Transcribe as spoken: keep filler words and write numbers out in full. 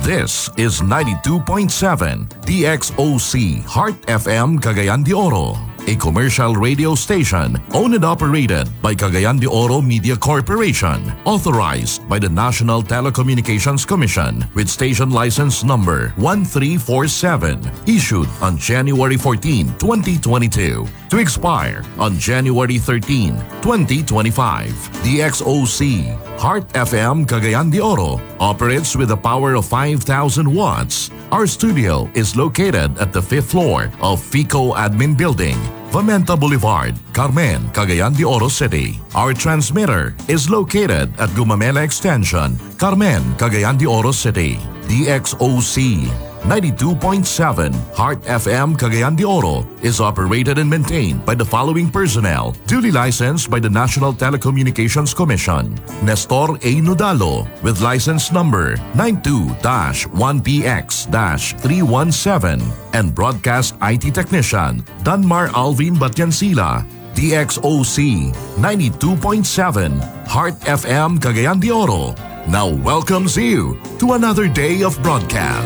This is ninety-two point seven D X O C Heart F M Cagayan de Oro, a commercial radio station owned and operated by Cagayan de Oro Media Corporation, authorized by the National Telecommunications Commission with station license number one three four seven, issued on January fourteenth, twenty twenty-two, to expire on January thirteenth, twenty twenty-five. D X O C Heart F M Cagayan de Oro operates with a power of five thousand watts. Our studio is located at the fifth floor of FICO Admin Building, Vamenta Boulevard, Carmen, Cagayan de Oro City. Our transmitter is located at Gumamela Extension, Carmen, Cagayan de Oro City. D X O C ninety-two point seven Heart F M Cagayan de Oro is operated and maintained by the following personnel, duly licensed by the National Telecommunications Commission: Nestor A. Nudalo, with license number nine two dash one P X dash three one seven, and broadcast I T technician Danmar Alvin Batyansila. D X O C ninety-two point seven Heart F M Cagayan de Oro now welcomes you to another day of broadcast.